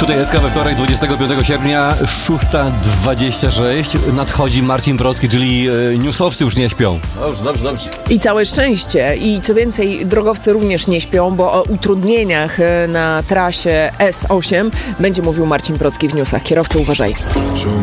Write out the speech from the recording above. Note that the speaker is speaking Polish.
Tutaj jest we wtorek, 25 sierpnia, 6:26. Nadchodzi Marcin Procki, czyli newsowcy już nie śpią. Dobrze. I całe szczęście. I co więcej, drogowcy również nie śpią, bo o utrudnieniach na trasie S8 będzie mówił Marcin Procki w newsach. Kierowcy, uważajcie.